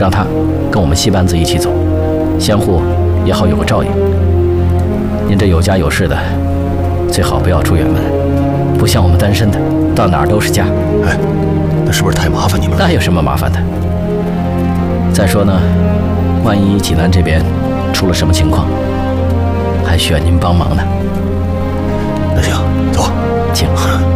让他跟我们戏班子一起走，相互也好有个照应。您这有家有室的，最好不要出远门，不像我们单身的，到哪儿都是家。 哎，那是不是太麻烦你们了？ 那有什么麻烦的？再说呢，万一济南这边出了什么情况，还需要您帮忙呢。 那行，走， 请。